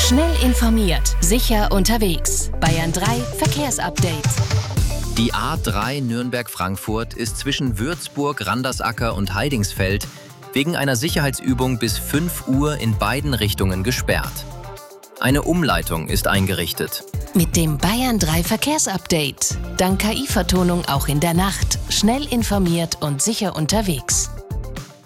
Schnell informiert, sicher unterwegs. Bayern 3 Verkehrsupdate. Die A3 Nürnberg-Frankfurt ist zwischen Würzburg, Randersacker und Heidingsfeld wegen einer Sicherheitsübung bis 5 Uhr in beiden Richtungen gesperrt. Eine Umleitung ist eingerichtet. Mit dem Bayern 3 Verkehrsupdate. Dank KI-Vertonung auch in der Nacht. Schnell informiert und sicher unterwegs.